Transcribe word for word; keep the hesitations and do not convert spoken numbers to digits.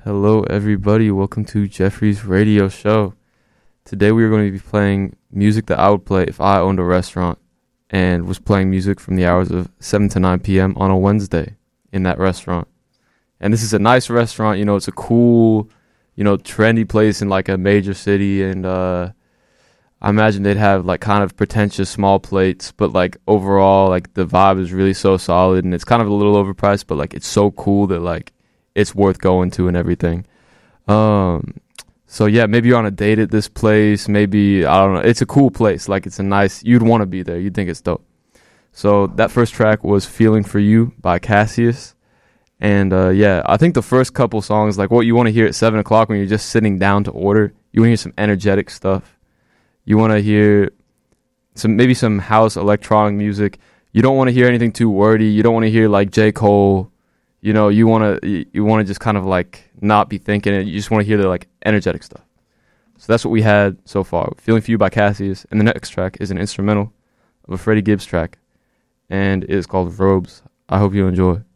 Hello, everybody. Welcome to Jeffrey's radio show. Today we are going to be playing music that I would play if I owned a restaurant and was playing music from the hours of seven to nine p.m. on a Wednesday in that restaurant. And this is a nice restaurant. You know, it's a cool, you know, trendy place in like a major city. And uh, I imagine they'd have like kind of pretentious small plates, but like overall, like the vibe is really so solid. And it's kind of a little overpriced, but like it's so cool that like it's worth going to and everything. Um, so yeah, maybe you're on a date at this place. Maybe, I don't know. It's a cool place. Like it's a nice, you'd want to be there. You'd think it's dope. So that first track was Feeling For You by Cassius. And uh, yeah, I think the first couple songs, like what you want to hear at seven o'clock when you're just sitting down to order, you want to hear some energetic stuff. You want to hear some, maybe some house electronic music. You don't want to hear anything too wordy. You don't want to hear like J. Cole. You know, you want to you, you want to just kind of like not be thinking it. You just want to hear the like energetic stuff. So that's what we had so far. Feeling For You by Cassius. And the next track is an instrumental of a Freddie Gibbs track. And it is called Robes. I hope you enjoy.